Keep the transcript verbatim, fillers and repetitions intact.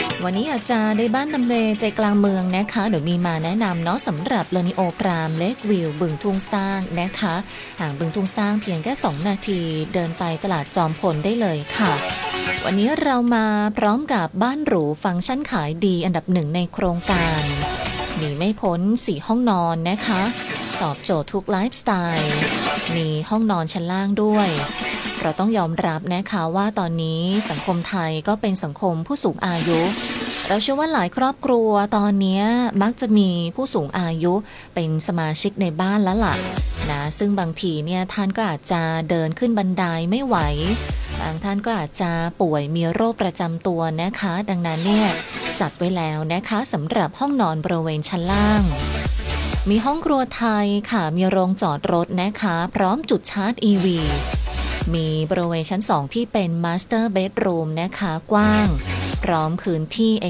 วันนี้อาจจะได้บ้านทำเลใจกลางเมืองนะคะเดี๋ยวมีมาแนะนำเนาะสำหรับเลนิโอพรามเลกวิวบึงทุ่งสร้างนะคะห่างบึงทุ่งสร้างเพียงแค่สองนาทีเดินไปตลาดจอมพลได้เลยค่ะวันนี้เรามาพร้อมกับบ้านหรูฟังก์ชันขายดีอันดับหนึ่งในโครงการหนีไม่พ้นสี่ห้องนอนนะคะตอบโจทย์ทุกไลฟ์สไตล์มีห้องนอนชั้นล่างด้วยเราต้องยอมรับนะคะว่าตอนนี้สังคมไทยก็เป็นสังคมผู้สูงอายุเราเชื่อว่าหลายครอบครัวตอนนี้มักจะมีผู้สูงอายุเป็นสมาชิกในบ้านแล้วล่ะนะซึ่งบางทีเนี่ยท่านก็อาจจะเดินขึ้นบันไดไม่ไหวบางท่านก็อาจจะป่วยมีโรคประจำตัวนะคะดังนั้นเนี่ยจัดไว้แล้วนะคะสำหรับห้องนอนบริเวณชั้นล่างมีห้องครัวไทยค่ะมีโรงจอดรถนะคะพร้อมจุดชาร์จ อี วี มีบริเวณชั้นสองที่เป็น Master Bedroom นะคะกว้างพร้อมพื้นที่